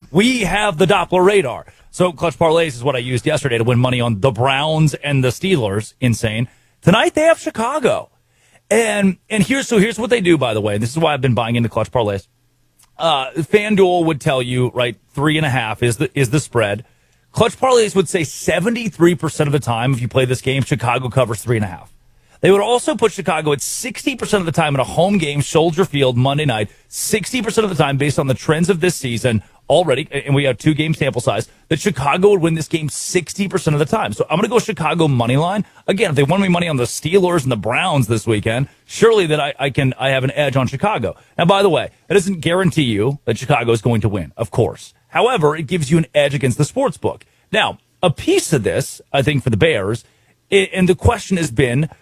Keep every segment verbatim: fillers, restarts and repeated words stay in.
We have the Doppler radar. So Clutch Parlays is what I used yesterday to win money on the Browns and the Steelers. Insane. Tonight they have Chicago. And and here's so here's what they do, by the way. This is why I've been buying into Clutch Parlays. Uh, FanDuel would tell you, right, three and a half is the is the spread. Clutch Parlays would say seventy-three percent of the time, if you play this game, Chicago covers three and a half. They would also put Chicago at sixty percent of the time in a home game, Soldier Field, Monday night. sixty percent of the time, based on the trends of this season already, and we have two game sample size, that Chicago would win this game sixty percent of the time. So I'm going to go Chicago money line. Again, if they won me money on the Steelers and the Browns this weekend, surely that I, I can I have an edge on Chicago. Now, by the way, that doesn't guarantee you that Chicago is going to win, of course. However, it gives you an edge against the sports book. Now, a piece of this, I think, for the Bears, and the question has been,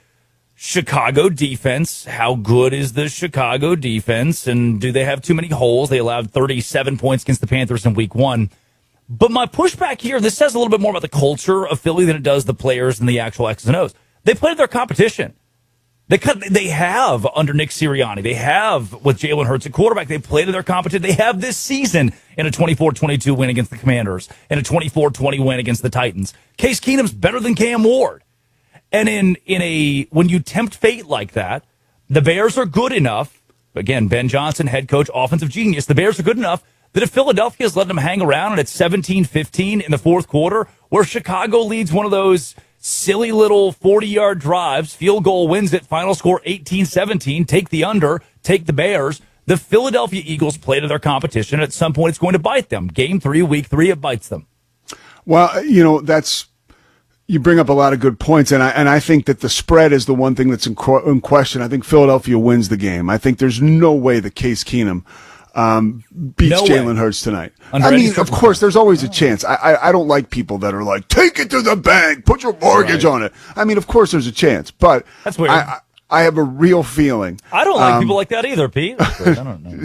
Chicago defense, how good is the Chicago defense, and do they have too many holes? They allowed thirty-seven points against the Panthers in week one. But my pushback here, this says a little bit more about the culture of Philly than it does the players and the actual X's and O's. They played their competition. They cut, they have under Nick Sirianni. They have with Jalen Hurts at quarterback. They played to their competition. They have this season in a twenty-four twenty-two win against the Commanders and a twenty-four twenty win against the Titans. Case Keenum's better than Cam Ward. And in, in a, when you tempt fate like that, the Bears are good enough. Again, Ben Johnson, head coach, offensive genius. The Bears are good enough that if Philadelphia is letting them hang around and it's seventeen fifteen in the fourth quarter, where Chicago leads one of those silly little forty-yard drives, field goal wins it, final score eighteen seventeen, take the under, take the Bears. The Philadelphia Eagles play to their competition. At some point, it's going to bite them. Game three, week three, it bites them. Well, you know, that's, you bring up a lot of good points, and I and I think that the spread is the one thing that's in, qu- in question. I think Philadelphia wins the game. I think there's no way that Case Keenum um, beats no Jalen Hurts tonight. Under I mean, of course, there's always a chance. I, I I don't like people that are like, take it to the bank, put your mortgage right on it. I mean, of course, there's a chance, but that's weird. I, I, I have a real feeling. I don't like um, people like that either, Pete. I don't know.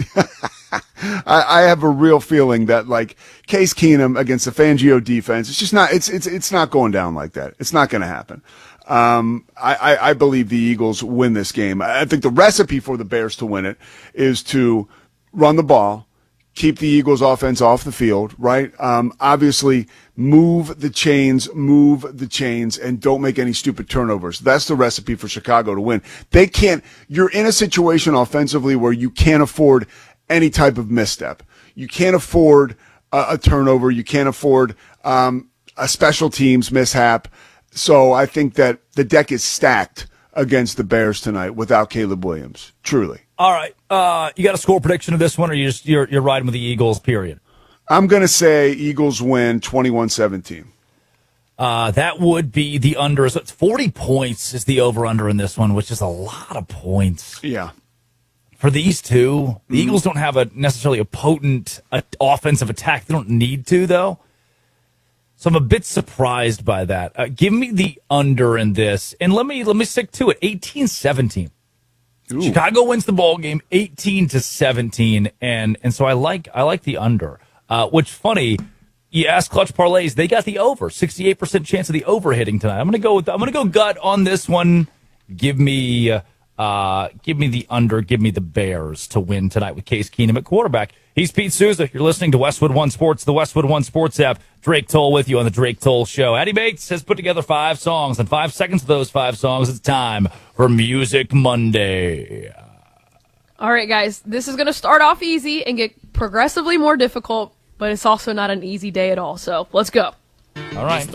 I, I have a real feeling that, like, Case Keenum against the Fangio defense, it's just not. It's it's it's not going down like that. It's not going to happen. Um, I, I I believe the Eagles win this game. I think the recipe for the Bears to win it is to run the ball, keep the Eagles offense off the field, right? Um, obviously move the chains, move the chains, and don't make any stupid turnovers. That's the recipe for Chicago to win. They can't. You're in a situation offensively where you can't afford any type of misstep. You can't afford a, a turnover. You can't afford um, a special teams mishap. So I think that the deck is stacked against the Bears tonight without Caleb Williams. Truly. All right. Uh, you got a score prediction of this one, or you just you're you're riding with the Eagles? Period. I'm going to say Eagles win twenty-one seventeen. Uh, that would be the under. So it's forty points is the over-under in this one, which is a lot of points. Yeah. For these two, the mm. Eagles don't have a necessarily a potent uh, offensive attack. They don't need to, though. So I'm a bit surprised by that. Uh, give me the under in this, and let me let me stick to it. eighteen seventeen. Ooh. Chicago wins the ball game, eighteen to seventeen, and and so I like I like the under. Uh, which funny, you ask Clutch Parlays, they got the over, sixty-eight percent chance of the over hitting tonight. I'm gonna go with I'm gonna go gut on this one. Give me. Uh, Uh, give me the under. Give me the Bears to win tonight with Case Keenum at quarterback. He's Pete Souza. You're listening to Westwood One Sports, the Westwood One Sports app. Drake Toll with you on the Drake Toll Show. Eddie Bates has put together five songs, and five seconds of those five songs, it's time for Music Monday. All right, guys. This is going to start off easy and get progressively more difficult, but it's also not an easy day at all. So let's go. All right.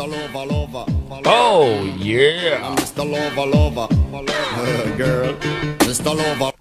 Oh, yeah. Mister Lover, Lover, uh, girl. Mister Lover.